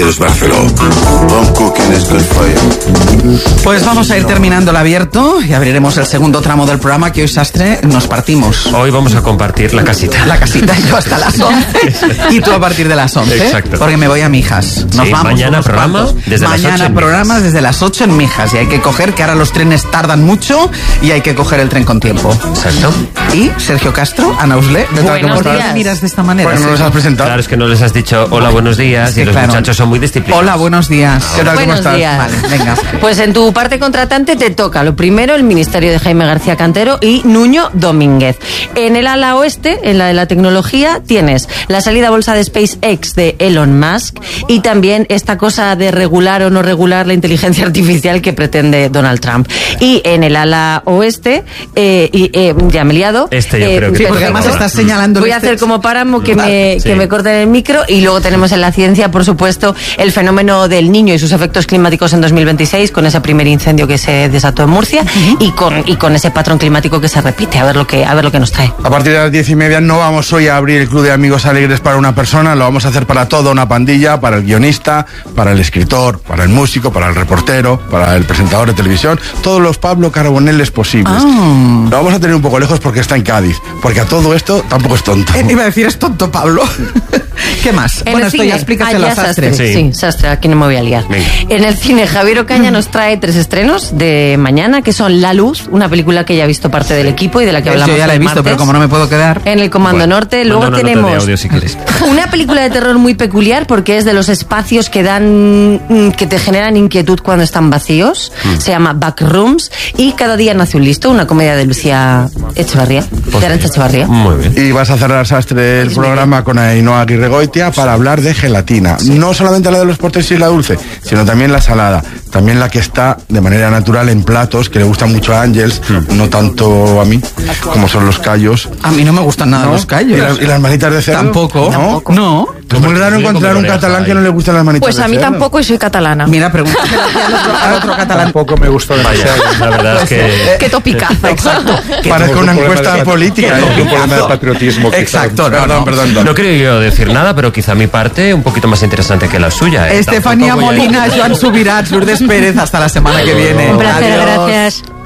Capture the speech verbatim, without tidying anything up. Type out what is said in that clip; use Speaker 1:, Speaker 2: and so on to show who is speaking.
Speaker 1: Just Buffalo. I'm cooking is good for you.
Speaker 2: Pues vamos a ir terminando el abierto y abriremos el segundo tramo del programa, que hoy, Sastre, nos partimos.
Speaker 3: Hoy vamos a compartir la casita.
Speaker 2: La casita, yo hasta las once y tú a partir de las once.
Speaker 3: Exacto.
Speaker 2: Porque me voy a Mijas. Nos
Speaker 3: Sí,
Speaker 2: vamos.
Speaker 3: mañana programa
Speaker 2: cuantos.
Speaker 3: desde las
Speaker 2: Mañana
Speaker 3: ocho en
Speaker 2: programas
Speaker 3: Mijas.
Speaker 2: desde las ocho en Mijas. Y hay que coger, que ahora los trenes tardan mucho y hay que coger el tren con tiempo.
Speaker 3: Exacto.
Speaker 2: Y Sergio Castro, Ana Usle.
Speaker 4: Buenos
Speaker 2: ¿Por qué
Speaker 4: días.
Speaker 2: miras de esta manera?
Speaker 5: Porque no nos has presentado.
Speaker 3: Claro, es que no les has dicho hola, buenos días,
Speaker 2: Es que
Speaker 3: y los
Speaker 2: claro.
Speaker 3: muchachos son muy disciplinados.
Speaker 2: Hola, buenos días.
Speaker 5: ¿Qué tal? ¿Cómo
Speaker 4: Buenos
Speaker 5: estás?
Speaker 4: días.
Speaker 2: Vale, venga.
Speaker 4: Pues en tu parte contratante te toca lo primero el Ministerio de Jaime García Cantero y Nuño Domínguez. En el ala oeste, en la de la tecnología, tienes la salida a bolsa de SpaceX de Elon Musk y también esta cosa de regular o no regular la inteligencia artificial que pretende Donald Trump. Y en el ala oeste, eh, y, eh, ya me he liado.
Speaker 3: Este yo
Speaker 4: eh,
Speaker 3: creo que
Speaker 2: Sí,
Speaker 3: por
Speaker 2: porque
Speaker 3: favor.
Speaker 2: además estás señalando.
Speaker 4: Voy a
Speaker 2: este-
Speaker 4: hacer como páramo que me,
Speaker 3: sí.
Speaker 4: que me corten el micro y luego tenemos en la ciencia, por supuesto, el fenómeno del Niño y sus efectos climáticos en dos mil veintiséis con ese primer incendio que se desató en Murcia y con y con ese patrón climático que se repite. A ver lo que a ver lo que nos trae.
Speaker 5: A partir de las diez y media no vamos hoy a abrir el Club de Amigos Alegres para una persona, lo vamos a hacer para toda una pandilla, para el guionista, para el escritor, para el músico, para el reportero, para el presentador de televisión, todos los Pablo Carboneles posibles.
Speaker 2: Ah.
Speaker 5: Lo vamos a tener un poco lejos porque está en Cádiz, porque a todo esto tampoco es tonto.
Speaker 2: Eh, iba a decir, es tonto, Pablo. ¿Qué más?
Speaker 4: En
Speaker 2: Bueno,
Speaker 4: el
Speaker 2: esto
Speaker 4: cine,
Speaker 2: ya explícaselo
Speaker 4: ah,
Speaker 2: a
Speaker 4: ya
Speaker 2: Sastre.
Speaker 4: Sastre.
Speaker 3: Sí.
Speaker 4: Sí, Sastre, aquí no me voy a liar.
Speaker 3: Venga.
Speaker 4: En el cine, Javier Ocaña nos trae tres estrenos de mañana, que son La Luz, una película que ya ha visto parte del equipo y de la que hablamos
Speaker 2: Yo ya la he
Speaker 4: el
Speaker 2: visto,
Speaker 4: martes.
Speaker 2: pero como no me puedo quedar.
Speaker 4: En el Comando
Speaker 3: Bueno,
Speaker 4: Norte,
Speaker 3: manda
Speaker 4: luego
Speaker 3: una nota de
Speaker 4: tenemos
Speaker 3: audio si quieres.
Speaker 4: una película de terror muy peculiar porque es de los espacios que dan mm, que te generan inquietud cuando están vacíos. Se llama Backrooms y Cada día nace un listo, una comedia de Lucía Echevarría, de Arantxa Echevarría.
Speaker 3: Muy bien.
Speaker 5: Y vas a cerrar, Sastre, el programa con Ainhoa Aguirregoitia para hablar de gelatina. No solamente la de los postres y la dulce, sino también la salada. También la que está de manera natural en platos, que le gustan mucho a Ángels, no tanto a mí, como son los callos.
Speaker 2: A mí no me gustan nada
Speaker 5: ¿No?
Speaker 2: los callos.
Speaker 5: ¿Y, las, y las manitas de cerdo?
Speaker 2: Tampoco.
Speaker 5: ¿No?
Speaker 2: No.
Speaker 5: Es muy raro
Speaker 3: Sí,
Speaker 5: encontrar
Speaker 3: como
Speaker 5: un
Speaker 3: oreja
Speaker 5: catalán
Speaker 3: ahí.
Speaker 5: que no le gustan las manitas
Speaker 6: Pues
Speaker 5: de
Speaker 6: a mí
Speaker 5: cerdo.
Speaker 6: tampoco y soy catalana.
Speaker 2: Mira, pregúntale al otro, al otro catalán.
Speaker 7: Tampoco me gustó demasiado.
Speaker 3: La verdad es que...
Speaker 6: Qué topicazo.
Speaker 2: Exacto.
Speaker 5: Parece una
Speaker 7: Tengo un problema
Speaker 5: encuesta
Speaker 7: de-
Speaker 5: política.
Speaker 7: tengo
Speaker 5: ¿eh?
Speaker 7: un problema de patriotismo. quizá.
Speaker 2: Exacto, no,
Speaker 5: Perdón,
Speaker 2: no.
Speaker 5: perdón. perdón.
Speaker 3: No quiero yo decir nada, pero quizá mi parte un poquito más interesante que la suya. ¿eh?
Speaker 2: Estefanía
Speaker 3: Tampoco voy a-
Speaker 2: Molina, Joan Subirats, Lourdes Pérez, hasta la semana que viene.
Speaker 4: Un placer,
Speaker 2: Adiós.
Speaker 4: gracias.